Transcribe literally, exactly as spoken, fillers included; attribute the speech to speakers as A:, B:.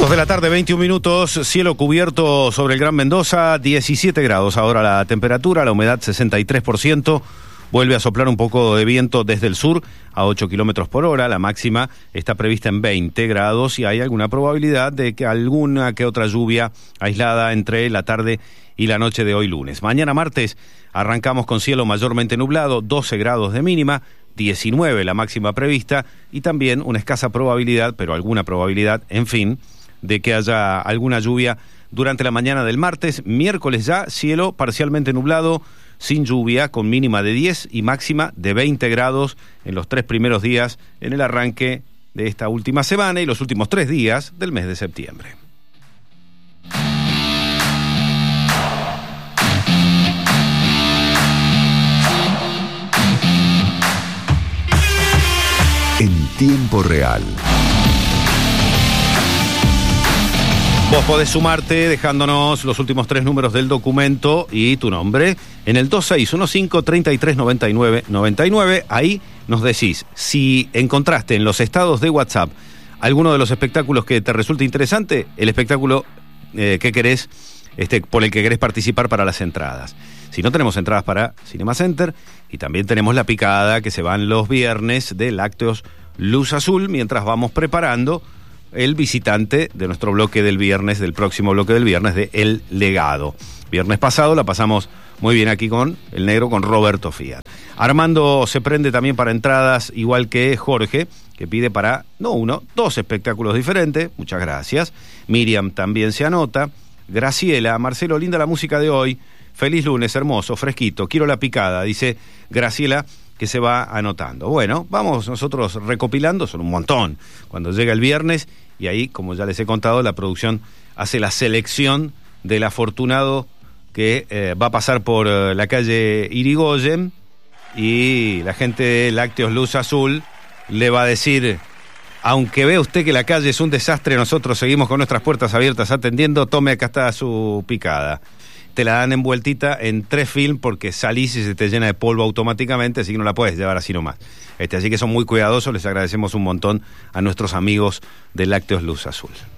A: Dos de la tarde, veintiún minutos, cielo cubierto sobre el Gran Mendoza, diecisiete grados ahora la temperatura, la humedad sesenta y tres por ciento, vuelve a soplar un poco de viento desde el sur a ocho kilómetros por hora, la máxima está prevista en veinte grados y hay alguna probabilidad de que alguna que otra lluvia aislada entre la tarde y la noche de hoy lunes. Mañana martes arrancamos con cielo mayormente nublado, doce grados de mínima, diecinueve la máxima prevista y también una escasa probabilidad, pero alguna probabilidad, en fin, de que haya alguna lluvia durante la mañana del martes. Miércoles ya, cielo parcialmente nublado, sin lluvia, con mínima de diez y máxima de veinte grados en los tres primeros días en el arranque de esta última semana y los últimos tres días del mes de septiembre.
B: En tiempo real.
A: Vos podés sumarte dejándonos los últimos tres números del documento y tu nombre en el dos seis uno cinco, treinta y tres, noventa y nueve, noventa y nueve. Ahí nos decís si encontraste en los estados de WhatsApp alguno de los espectáculos que te resulte interesante, el espectáculo eh, que querés, este, por el que querés participar para las entradas. Si no, tenemos entradas para Cinema Center y también tenemos la picada que se van los viernes de Lácteos Luz Azul mientras vamos preparando el visitante de nuestro bloque del viernes, del próximo bloque del viernes de El Legado. Viernes pasado la pasamos muy bien aquí con el negro, con Roberto Fiat. Armando se prende también para entradas, igual que Jorge, que pide para, no uno, dos espectáculos diferentes. Muchas gracias. Miriam también se anota. Graciela, Marcelo, linda la música de hoy. Feliz lunes, hermoso, fresquito. Quiero la picada, dice Graciela, que se va anotando. Bueno, vamos nosotros recopilando, son un montón, cuando llega el viernes, y ahí, como ya les he contado, la producción hace la selección del afortunado que eh, va a pasar por eh, la calle Irigoyen, y la gente de Lácteos Luz Azul le va a decir: aunque vea usted que la calle es un desastre, nosotros seguimos con nuestras puertas abiertas atendiendo, tome, acá está su picada. Te la dan envueltita en tres film porque salís y se te llena de polvo automáticamente, así que no la puedes llevar así nomás. Este, así que son muy cuidadosos, les agradecemos un montón a nuestros amigos de Lácteos Luz Azul.